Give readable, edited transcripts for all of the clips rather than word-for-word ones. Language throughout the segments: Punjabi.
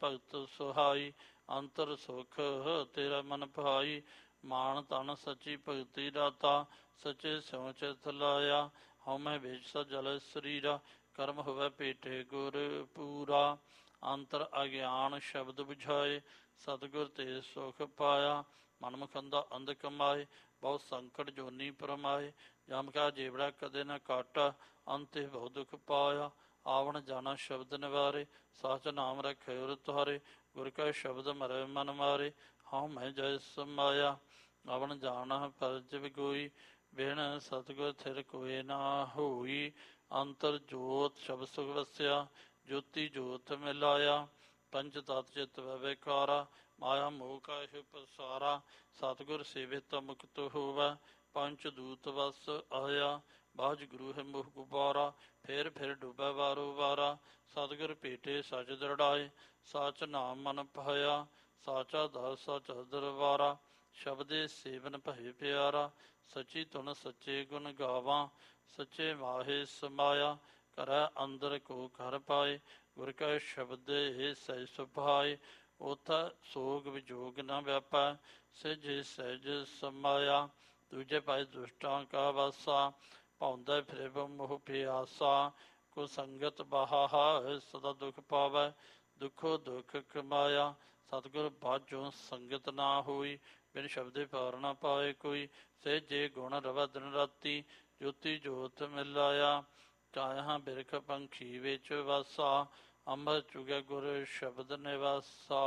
ਭਗਤ ਸੁਹਾਈ। ਅੰਤਰ ਸੁਖ ਤੇਰਾ ਮਨ ਭਾਈ, ਮਾਨ ਤਨ ਸੱਚੀ ਭਗਤੀ ਦਾਤਾ। ਸੱਚੇ ਸਿਉ ਚਿਤ ਲਾਇਆ, ਹਉਮੈ ਵਿੱਚ ਜਲ ਸਰੀਰਾ। ਕਰਮ ਹੋਵੇ ਭੇਟੇ ਗੁਰ ਪੂਰਾ, ਅੰਤਰ ਅਗਿਆਨ ਸ਼ਬਦ ਬੁਝਾਏ। ਸਤਿਗੁਰ ਤੇ ਸੁਖ ਪਾਇਆ, ਮਨਮੁਖ ਅੰਧ ਕਮਾਏ। ਬਹੁਤ ਸੰਕਟ ਜੋਨੀ ਪਰਮਾਏ, ਜਮ ਕਾ ਜੇਵੜਾ ਕਦੇ ਨਾ ਕਾਟਾ। ਅੰਤੇ ਬਹੁ ਦੁਖ ਪਾਇਆ, ਆਵਣ ਜਾਣਾ ਸ਼ਬਦ ਨਿਵਾਰੇ। ਸਚ ਨਾਮ ਰਖੇ ਉਰ ਤੁਹਾਰੇ, ਗੁਰ ਕਾ ਸ਼ਬਦ ਮਰੇ ਮਨ ਮਾਰੇ। ਹਉ ਮੈਂ ਜੈ ਸਮਾਇਆ, ਆਵਣ ਜਾਣਾ ਫਰਜ ਵਿਗੋਈ। ਬਿਨ ਸਤਿਗੁਰ ਥਿਰ ਕੋਇ ਨਾ ਹੋਈ, ਅੰਤਰ ਜੋਤ ਸ਼ਬਦ ਸੁਖ ਵਸਿਆ। ਜੋਤੀ ਜੋਤ ਮਿਲਾਇਆ, ਪੰਚ ਤਤ ਚਿਤ ਵਿਕਾਰਾ। ਮਾਇਆ ਮੋਹ ਕਾ ਇਹ ਪਸਾਰਾ, ਸਤਿਗੁਰ ਸੇਵਿਤ ਮੁਕਤ ਹੋਵੈ। ਪੰਚ ਦੂਤ ਵਸ ਆਇਆ, ਬਾਝ ਗੁਰੂ ਹੈ ਮੋਹ ਗੁਬਾਰਾ। ਫੇਰ ਫਿਰ ਡੁੱਬੈ ਵਾਰੋ ਵਾਰਾ, ਸਤਿਗੁਰ ਭੇਟੇ ਸਚ ਦ੍ਰਿੜਾਏ। ਸਚ ਨਾਮ ਮਨ ਪਾਇਆ, ਸਾਚਾ ਦਾਸ ਸਚ ਦਰਬਾਰਾ। ਸ਼ਬਦੇ ਸੇਵਨ ਭਏ ਪਿਆਰਾ, ਸਚੀ ਧੁਨ ਸੱਚੇ ਗੁਣ ਗਾਵਾਂ। ਸੱਚੇ ਮਾਹੇ ਸਮਾਇਆ, ਕਰੈ ਅੰਦਰ ਕੋ ਘਰ ਪਾਏ। ਗੁਰ ਕੈ ਸ਼ਬਦੇ ਸਹਿਜ ਸੁਭਾਏ, ਉਥੈ ਸੋਗ ਵਿਜੋਗ ਨ ਵਿਆਪੈ। ਸਹਿਜੇ ਸਹਿਜ ਸਮਾਇਆ, ਦੂਜੇ ਪਾਏ ਦੁਸ਼ਟਾਂ ਕਾ ਵਾਸਾ। ਭਾਉਂਦਾ ਫਿਰੇ ਮੋਹ ਪਿਆਸਾ, ਕੋ ਸੰਗਤ ਬਹਾ ਸਦਾ ਦੁਖ ਪਾਵੈ। ਦੁਖੋ ਦੁਖ ਕਮਾਇਆ, ਸਤਿਗੁਰ ਬਾਝੋਂ ਸੰਗਤ ਨਾ ਹੋਈ। ਬਿਨ ਸ਼ਬਦੇ ਪਾਰ ਨਾ ਪਾਏ ਕੋਈ, ਸਹਿਜੇ ਗੁਣ ਰਵੈ ਦਿਨ ਰਾਤੀ। ਜੋਤੀ ਜੋਤ ਮਿਲਾਇਆ, ਕਾਇਆ ਬਿਰਖ ਪੰਖੀ ਵਿੱਚ ਵਾਸਾ। ਅੰਮ੍ਰਿਤ ਚੁਗੈ ਗੁਰ ਸ਼ਬਦ ਨਿਵਾਸਾ।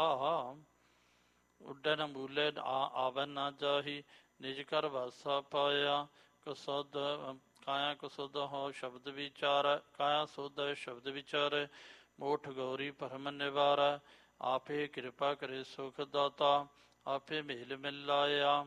ਉੱਡੈ ਨ ਮੂਲੇ ਆਵੈ ਨਾ ਜਾਹੀ, ਨਿਜ ਘਰ ਵਾਸਾ ਪਾਇਆ। ਕੁਸੁਧ ਕਾਇਆ ਕੁਸੁਧ ਹੋ ਸ਼ਬਦ ਵਿਚਾਰੈ, ਕਾਇਆ ਸੁਧ ਸ਼ਬਦ ਵਿਚਾਰੈ। ਮੋਠ ਗੌਰੀ ਭਰਮ ਨਿਵਾਰੈ, ਆਪੇ ਕਿਰਪਾ ਕਰੇ ਸੁਖ ਦਾਤਾ। ਆਪੇ ਮੇਲ ਮਿਲਾਇਆ,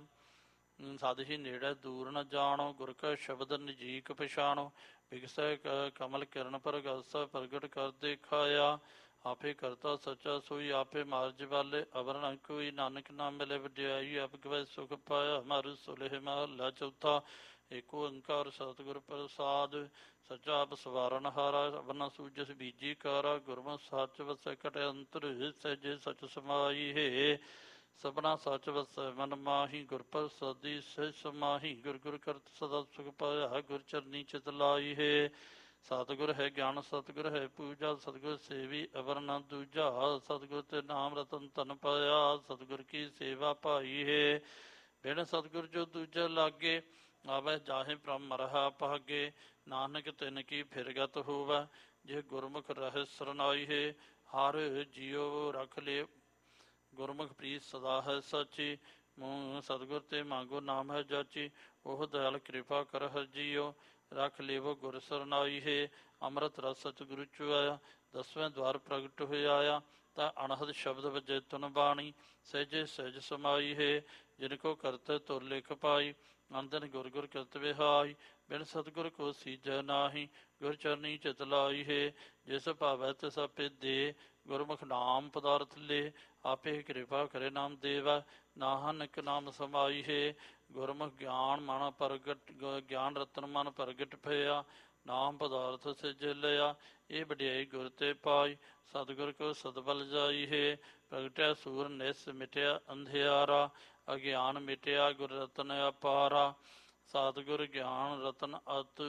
ਸਦ ਹੀ ਨੇੜੇ ਦੂਰ ਨ ਜਾਣੋ। ਗੁਰ ਕਾ ਸ਼ਬਦ ਨਜੀਕ ਪਛਾਣੋ, ਬਿਗਸੈ ਕਮਲ ਕਿਰਨ ਪ੍ਰਗਾਸਾ। ਪ੍ਰਗਟ ਕਰ ਦਿਖਾਇਆ, ਆਪੇ ਕਰਤਾ ਸੱਚਾ ਸੋਈ। ਆਪੇ ਮਾਰਜ ਵਾਲੇ ਅਵਰ ਨ ਕੋਈ, ਨਾਨਕ ਨਾਮ ਮਿਲੇ ਵਡਿਆਈ। ਆਪ ਗਵੈ ਸੁਖ ਪਾਇਆ, ਹਮਾਰੂ ਸੁਲਹ ਮਹੱਲਾ ਚੌਥਾ। ਏਕ ਓੰਕਾਰ ਸਤਿਗੁਰ ਪ੍ਰਸਾਦ, ਸੱਚਾ ਆਪ ਸਵਾਰਨ ਹਾਰਾ। ਅਵਰ ਨ ਸੂਝਸ ਬੀਜੀ ਕਾਰਾ, ਗੁਰਮੁਖ ਸੱਚ ਵਸੈ ਘਟਿ ਅੰਤਰ। ਸਹਿਜੇ ਸਚ ਸਮਾਈ ਹੈ, ਸਭਨਾ ਸਚ ਵਸੈ ਮਨ ਮਾਹੀ। ਗੁਰ ਪ੍ਰਸਾਦੀ ਸਹਿਜ ਸਮਾਹੀ, ਗੁਰ ਗੁਰ ਕਰਤ ਸਦਾ ਸੁਖ ਪਾਇਆ। ਗੁਰ ਚਰਨੀ ਚਿਤ ਲਾਈ ਹੈ, ਸਤਿਗੁਰ ਹੈ ਗਿਆਨ ਸਤਿਗੁਰ ਹੈ ਪੂਜਾ। ਸਤਿਗੁਰ ਸੇਵੀ ਅਵਰ ਨ ਦੂਜਾ, ਸਤਿਗੁਰ ਤੇ ਨਾਮ ਰਤਨ ਧਨ ਪਾਇਆ। ਸਤਿਗੁਰ ਕੀ ਸੇਵਾ ਭਾਈ ਹੈ, ਬਿਨ ਸਤਿਗੁਰ ਜੋ ਦੂਜਾ ਲਾਗੇ। ਆਵੈ ਜਾਹੇ ਭ੍ਰਮ ਮਰਹਾ ਭਾਗੇ, ਨਾਨਕ ਤਿਨ ਕੀ ਫਿਰਗਤ ਹੋਵੈ। ਜੇ ਗੁਰਮੁਖ ਰਹਿ ਸਰਨਾਈ ਹੈ, ਹਰ ਜੀਉ ਰਖ ਲੇ। ਗੁਰਮੁਖ ਪ੍ਰੀਤ ਸਦਾ ਹੈ ਸਾਚੀ, ਮੂੰਹ ਸਤਿਗੁਰ ਤੇ ਮੰਗੋ ਨਾਮ ਹੈ ਜਾਚੀ। ਉਹ ਦਇਆਲ ਕਿਰਪਾ ਕਰ ਹਰਿ ਜੀਉ, ਰਖ ਲੇਵੋ ਗੁਰ ਸਰਨਾਈ ਹੈ। ਅੰਮ੍ਰਿਤ ਰਸ ਸਤਿਗੁਰੂ ਚੁਆਇਆ, ਦਸਵੇਂ ਦਵਾਰ ਪ੍ਰਗਟ ਹੋਇਆ। ਤਾਂ ਅਣਹਦ ਸ਼ਬਦ ਵਜੇ ਤੁਨ ਬਾਣੀ, ਸਹਿਜੇ ਸਹਿਜ ਸਮਾਈ ਹੈ। ਜਿਨ ਕੋ ਕਰਤੇ ਤੁਰ ਲਿਖ ਪਾਈ, ਅੰਦਨ ਗੁਰ ਗੁਰ ਕਰਤ ਵਿਹਾਈ। ਬਿਨ ਸਤਿਗੁਰ ਕੋ ਸੀਜੈ ਨਾਹੀ, ਗੁਰ ਚਰਨੀ ਚਿਤ ਲਾਈ ਹੈ। ਜਿਸ ਭਾਵੈ ਤਿਸ ਆਪੇ ਦੇ, ਗੁਰਮੁਖ ਨਾਮ ਪਦਾਰਥ ਲੇ। ਆਪੇ ਕਿਰਪਾ ਕਰੇ ਨਾਮ ਦੇਵੈ, ਨਾਨਕ ਨਾਮ ਸਮਾਈ ਹੈ। ਗੁਰਮੁਖ ਗਿਆਨ ਮਨ ਪ੍ਰਗਟ, ਗਿਆਨ ਰਤਨ ਮਨ ਪ੍ਰਗਟ ਭਇਆ। ਨਾਮ ਪਦਾਰਥ ਸਿਜ ਲਿਆ, ਇਹ ਵਡਿਆਈ ਗੁਰ ਤੇ ਪਾਈ। ਸਤਿਗੁਰ ਕੋ ਸਤਬਲ ਜਾਈ ਹੈ, ਪ੍ਰਗਟਿਆ ਸੂਰ ਨਿਸ ਮਿਟਿਆ ਅੰਧਿਆਰਾ। ਅਗਿਆਨ ਮਿਟਿਆ ਗੁਰ ਰਤਨ ਅਪਾਰਾ, ਸਤਿਗੁਰ ਗਿਆਨ ਰਤਨ ਅਤ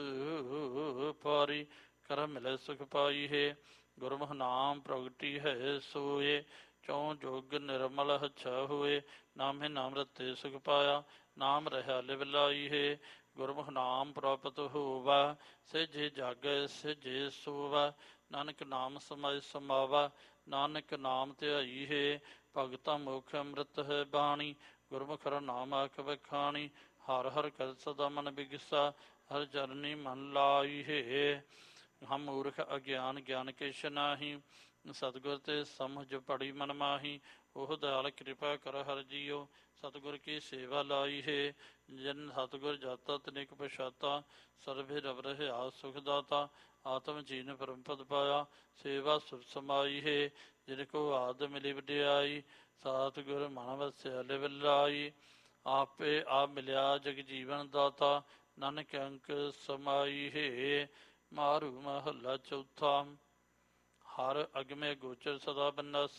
ਪਾਰੀ। ਕਰਮ ਮਿਲੇ ਸੁਖ ਪਾਈ ਹੈ, ਗੁਰਮੁਖ ਨਾਮ ਪ੍ਰਗਟੀ ਹੈ ਸੋਏ। ਚੌ ਜੁਗ ਨਿਰਮਲ ਹੱਛਾ ਹੋਏ, ਨਾਮੇ ਨਾਮ ਰਤੇ ਸੁਖ ਪਾਇਆ। ਨਾਮ ਰਹਾ ਲਿਵ ਲਾਈ ਹੈ, ਗੁਰਮੁਖ ਨਾਮ ਪ੍ਰਾਪਤ ਹੋਵੈ। ਸਹਿਜੇ ਜਾਗੈ ਸਹਿਜੇ ਸੋਵੈ, ਨਾਨਕ ਨਾਮ ਸਮਾਇ ਸਮਾਵੈ। ਨਾਨਕ ਨਾਮ ਧਿਆਈ ਹੈ, ਭਗਤਾਂ ਮੁਖ ਅੰਮ੍ਰਿਤ ਹੈ ਬਾਣੀ। ਗੁਰਮੁਖ ਹਰਿ ਨਾਮ ਆਖ ਵਖਾਣੀ, ਹਰਿ ਹਰਿ ਕਰ ਸਦਾ ਮਨ ਬਿਗਸਾ। ਹਰਿ ਚਰਨੀ ਮਨ ਲਾਈ ਹੈ, ਹਮ ਮੂਰਖ ਅਗਿਆਨ ਗਿਆਨ ਕਿਛ ਨਾਹੀ। ਸਤਿਗੁਰ ਤੇ ਸਮਝ ਪੜੀ ਮਨ ਮਾਹੀ, ਉਹ ਦਇਆਲ ਕਿਰਪਾ ਕਰ ਹਰਿ ਜੀਉ। ਸਤਿਗੁਰ ਕੀ ਸੇਵਾ ਲਾਈ ਹੈ, ਜਿਨ ਸਤਿਗੁਰ ਜਾਤਾ ਤਨਿਕ ਪਛਾਤਾ। ਸਰਬੇ ਰਵ ਰਹਿਆ ਸੁਖ ਦਾਤਾ, ਆਤਮ ਜੀਨ ਪਰਮ ਪਦ ਪਾਇਆ। ਸੇਵਾ ਸੁਰ ਸਮਾਈ ਹੈ, ਜਿਨ ਕੋ ਆਦ ਮਿਲੀ ਵਡਿਆਈ। ਸਤਿਗੁਰ ਮਨ ਵਸਿਆ ਲਿਵ ਲਾਈ, ਆਪੇ ਆਪ ਮਿਲਿਆ ਜਗ ਜੀਵਨ ਦਾਤਾ। ਨਾਨਕ ਅੰਕ ਸਮਾਈ ਹੈ, ਮਾਰੂ ਮਹੱਲਾ ਚੌਥਾ। ਹਰ ਅਗਮੇ ਗੋਚਰ ਸਦਾ ਬਨਾਸੀ,